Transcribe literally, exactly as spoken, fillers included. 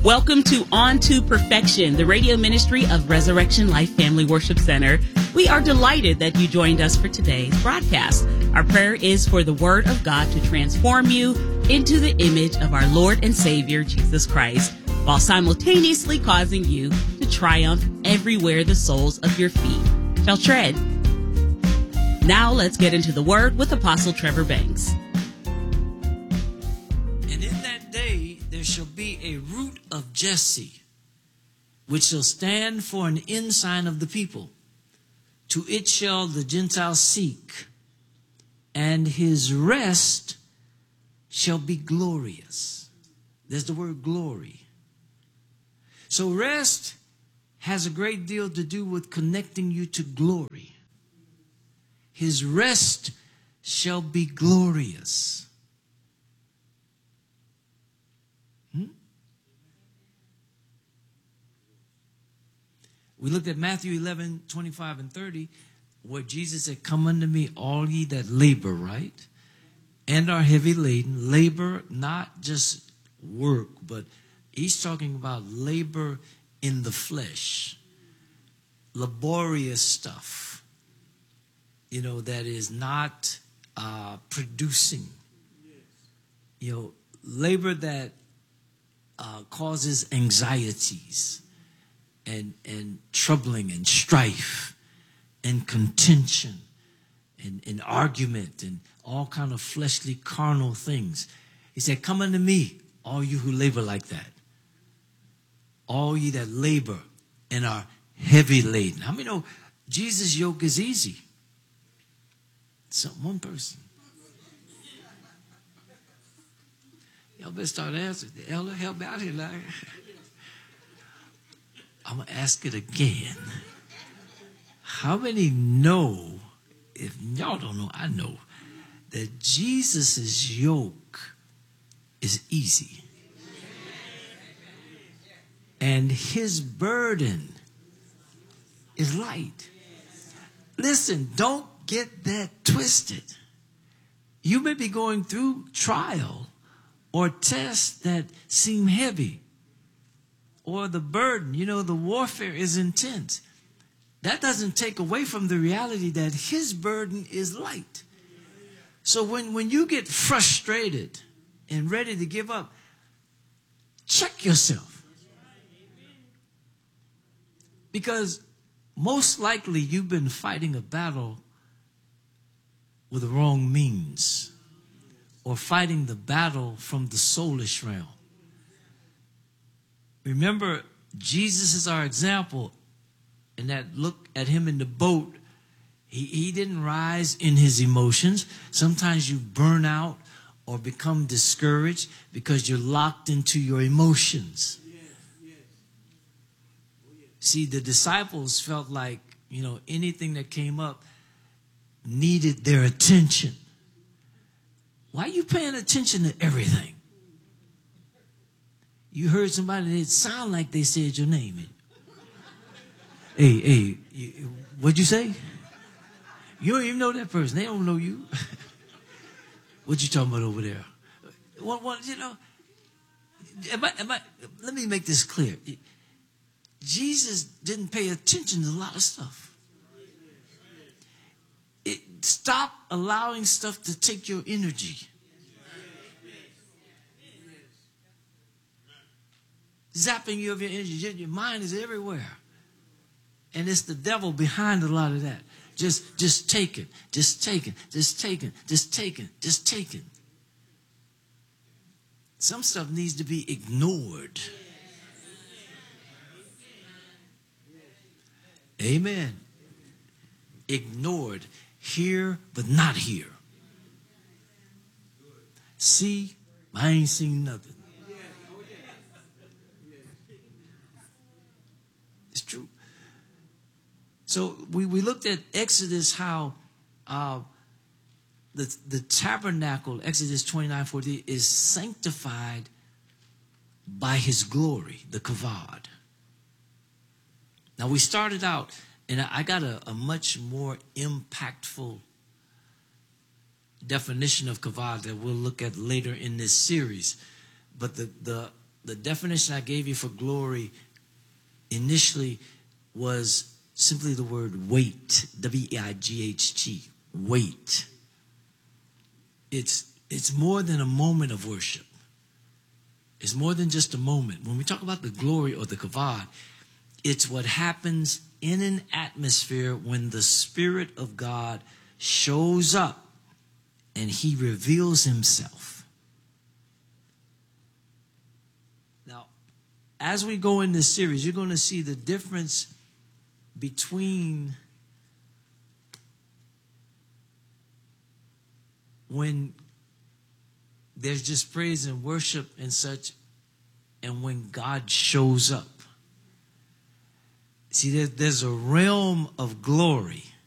Welcome to On to Perfection, the radio ministry of Resurrection Life Family Worship Center. We are delighted that you joined us for today's broadcast. Our prayer is for the Word of God to transform you into the image of our Lord and Savior, Jesus Christ, while simultaneously causing you to triumph everywhere the soles of your feet shall tread. Now let's get into the Word with Apostle Trevor Banks. And in that day there shall be a root of Jesse, which shall stand for an ensign of the people. To it shall the Gentiles seek, and his rest shall be glorious. There's the word glory. So rest has a great deal to do with connecting you to glory. His rest shall be glorious. Hmm? We looked at Matthew eleven, twenty-five and thirty, where Jesus said, "Come unto me, all ye that labor," right? "And are heavy laden." Labor, not just work, but he's talking about labor in the flesh. Laborious stuff, you know, that is not uh, producing. You know, labor that uh, causes anxieties and, and troubling and strife and contention and, and argument and all kind of fleshly, carnal things. He said, "Come unto me, all you who labor like that. All ye that labor and are heavy laden." How many know Jesus' yoke is easy? Some one person. Y'all better start answering. The elder, help me out here. Like, I'm going to ask it again. How many know, if y'all don't know, I know, that Jesus' yoke is easy. And his burden is light. Listen, don't get that twisted. You may be going through trial or tests that seem heavy, or the burden, you know, the warfare is intense. That doesn't take away from the reality that his burden is light. So when, when you get frustrated and ready to give up, check yourself. Because most likely you've been fighting a battle with the wrong means, or fighting the battle from the soulish realm. Remember, Jesus is our example. And that look at him in the boat, he, he didn't rise in his emotions. Sometimes you burn out or become discouraged because you're locked into your emotions. Yes, yes. Oh, yes. See, the disciples felt like, you know, anything that came up needed their attention. Why are you paying attention to everything? You heard somebody that sound like they said your name. Hey, hey, what'd you say? You don't even know that person. They don't know you. What you talking about over there? What, what, you know, am I, am I, let me make this clear. Jesus didn't pay attention to a lot of stuff. It, stop allowing stuff to take your energy. Zapping you of your energy. Your mind is everywhere. And it's the devil behind a lot of that. Just, just take it. Just take it. Just take it. Just take it. Just take it. Some stuff needs to be ignored. Amen. Ignored. Here, but not here. See, I ain't seen nothing. It's true. So we, we looked at Exodus, how uh, the, the tabernacle, Exodus twenty-nine forty, is sanctified by his glory, the kavod. Now we started out, and I got a, a much more impactful definition of kavod that we'll look at later in this series. But the, the the definition I gave you for glory initially was simply the word weight, W E I G H T, weight. It's, it's more than a moment of worship. It's more than just a moment. When we talk about the glory or the kavod, it's what happens in an atmosphere when the Spirit of God shows up and he reveals himself. Now, as we go in this series, you're going to see the difference between when there's just praise and worship and such, and when God shows up. See, there's, there's a realm of glory